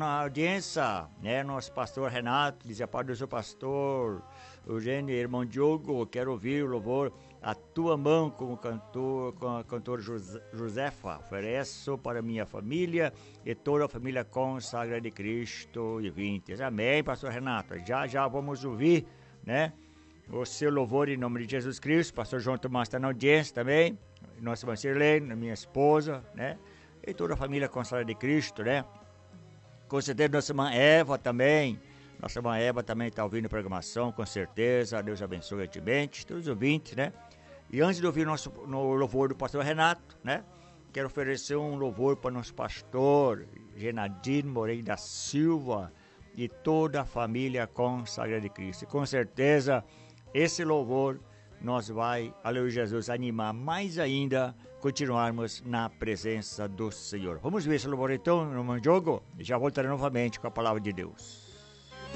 na audiência, né? Nosso pastor Renato, diz a paz do seu pastor Eugênio, irmão Diogo, quero ouvir o louvor A Tua Mão com a cantora Josefa. Ofereço para minha família e toda a família consagra de Cristo e vintes. Amém, pastor Renato. Já vamos ouvir, né? O seu louvor em nome de Jesus Cristo. Pastor João Tomás está na audiência também. Nossa irmã Sirlene, minha esposa, né? E toda a família consagrada de Cristo, né? Com certeza nossa irmã Eva também. Nossa irmã Eva também está ouvindo a programação, com certeza. Deus abençoe grandemente. Todos os ouvintes, né? E antes de ouvir no louvor do pastor Renato, né? Quero oferecer um louvor para o nosso pastor Genadino Moreira da Silva e toda a família consagrada de Cristo. E com certeza esse louvor nos vai, aleluia Jesus, animar mais ainda, continuarmos na presença do Senhor. Vamos ver esse louvor então, irmão Diogo? Já voltarei novamente com a palavra de Deus.